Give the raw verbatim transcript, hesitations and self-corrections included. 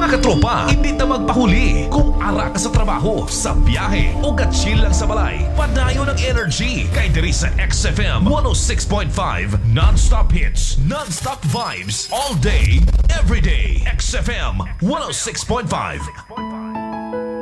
Mga katropa, hindi ta magpahuli. Kung ara ka sa trabaho, sa biyahe, o gatchill lang sa balay, padayo ng energy. Kay diri sa X F M one oh six point five, non-stop hits, non-stop vibes, all day, every day. X F M one oh six point five.